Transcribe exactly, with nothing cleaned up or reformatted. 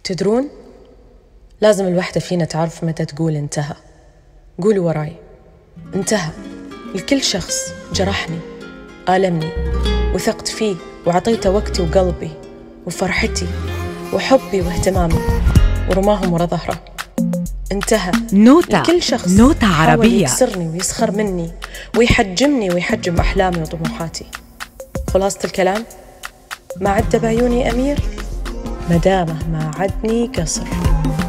تدرون؟ لازم الوحدة فينا تعرف متى تقول انتهى. قولوا وراي: انتهى. لكل شخص جرحني، آلمني، وثقت فيه وعطيته وقتي وقلبي وفرحتي وحبي واهتمامي ورماهم ورا ظهره. انتهى. نوتة. لكل شخص نوتة عربية حاول يكسرني ويسخر مني ويحجمني ويحجم أحلامي وطموحاتي. خلاصة الكلام: ما عد بعيوني أمير مدامه ما عدني قصر.